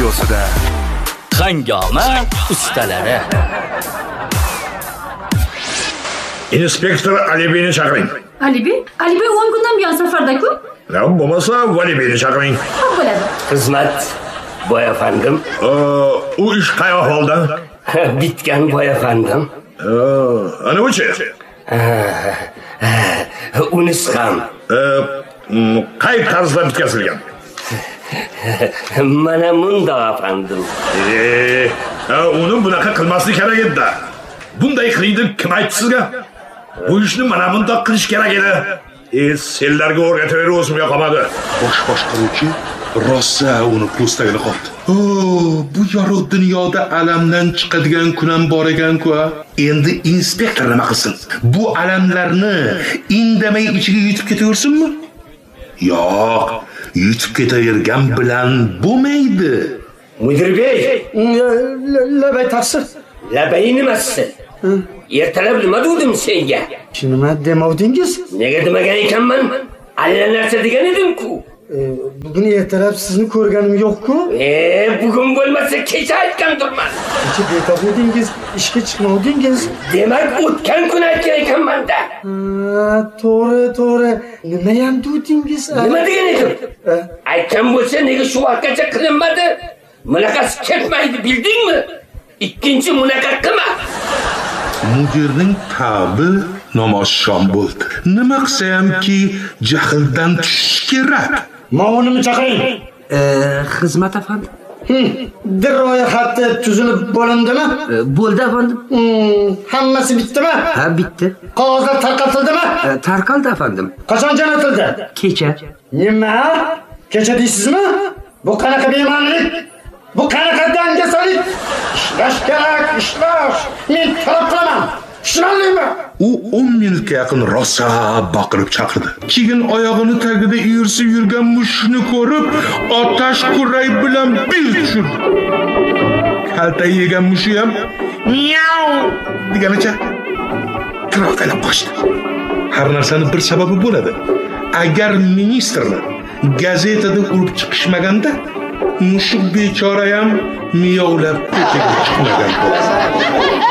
studiosida Hangoma ustalari. Inspektor Alibeyni chaqiring. Alibey 10 kundan buyon safarda-ku. Bo'lmasa Valibeyni chaqiring. Bo'ladi. Xizmat boy afandim. U ish qay ahvolda? Bitgan boy afandim. Ana o'chi? Unis ham. Qay tarzda bitkazilgan? Mana bunda afandim. Uni bunaqa qilmaslik kerak edi. Bunday qilingdi kim aytdi sizga? Bu ishni mana bunday qilish kerak edi. Senlarga o'rgataver, o'zimga qolmadi. Bosh boshqaruvchi rosa uni postagini qoldi. Bu yorug' dunyoda alamdan chiqadigan kun ham bor ekan-ku. Endi inspektor nima qilsin? Bu alamlarni indamay ichiga yutib ketaversinmi? Yo'q, yutib ketavergan bilan bo'lmaydi. Mudir bey, labay taqsir. labay nimasi? Ertalab nima dedim senga? Nima demovdingiz? Nega demagan ekanman? Alla narsa degan edim-ku. Bugun ertalab sizni ko'rganim yo'q-ku. Bugun bo'lmasa kecha aytgandirman. Kecha betob edingiz, ishga chiqmovdingiz. Demak, o'tgan kun aytgan ekanman-da. To'g'ri. Nima ham dedingiz? Nima degan edim? Aytgan bo'lsa, nega shu vaqtgacha qilinmadi? Bunaqasi ketmaydi, bildingmi? Ikkinchi bunaqa qilma. Mudirning ta'bi namoyon bo'ldi. Nima qilsa hamki jahldan tushish kerak. Ma'munimni chaqiring. Xizmat afandim. Dirroya xatti tuzilib bo'lindimi? Bo'ldi afandim. Hammasi bitdimi? Ha, bitdi. Qog'ozlar tarqatildimi? Tarqaldi afandim. Qachon jo'natildi? Kecha. Nima? Kecha deysizmi? Bu qanaqa bema'nilik? Bu qanaqa dangasalik? Ishlash kerak, ishlash. Men talab qilaman. Tushunarlimi? U 10 minutga yaqin rosa baqirib chaqirdi. Keyin oyog'ini tagida iyirsib yurgan mushukni ko'rib, otash kuray bilan bir tushirdi. Kalta yegan mushuk ham miau deganicha qirqilib qochdi. Har narsaning bir sababi bo'ladi. Agar ministrni gazetada urib chiqishmaganda, mushuk bechora ham miyovlab ko'chaga chiqmagan bo'ladi.